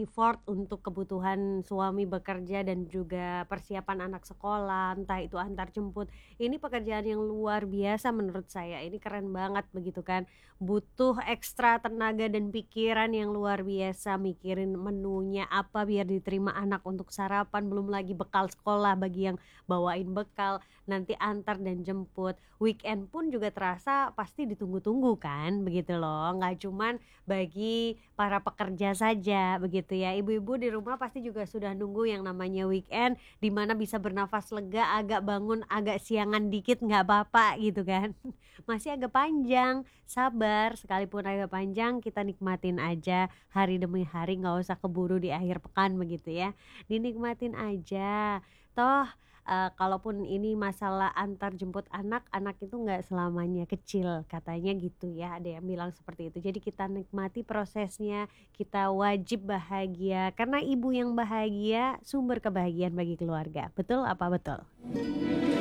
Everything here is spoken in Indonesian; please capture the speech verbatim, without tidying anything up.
effort untuk kebutuhan suami bekerja dan juga persiapan anak sekolah, entah itu antar jemput. Ini pekerjaan yang luar biasa menurut saya, ini keren banget begitu kan. Butuh ekstra tenaga dan pikiran yang luar biasa, mikirin menunya apa biar diterima anak untuk sarapan, belum lagi bekal sekolah bagi yang bawain bekal, nanti antar dan jemput. Weekend pun juga terasa pasti ditunggu-tunggu kan, begitu loh. Nggak cuman bagi para pekerja saja begitu ya. Ibu-ibu di rumah pasti juga sudah nunggu yang namanya weekend di mana bisa bernafas lega, agak bangun agak siangan dikit nggak apa-apa gitu kan. Masih agak panjang, sabar sekalipun agak panjang kita nikmatin aja hari demi hari nggak usah keburu di akhir pekan begitu ya. Dinikmatin aja. Toh Eee, kalaupun ini masalah antar jemput anak, anak itu nggak selamanya kecil, katanya gitu ya, ada yang bilang seperti itu. Jadi kita nikmati prosesnya, kita wajib bahagia, karena ibu yang bahagia sumber kebahagiaan bagi keluarga. Betul apa betul?